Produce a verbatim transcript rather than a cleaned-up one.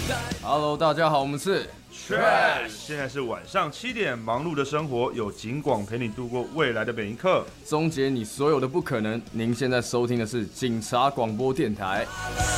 Hello， 大家好，我们是 Trash。现在是晚上七点，忙碌的生活有警广陪你度过未来的每一刻， 终结你所有的不可能。您现在收听的是警察广播电台。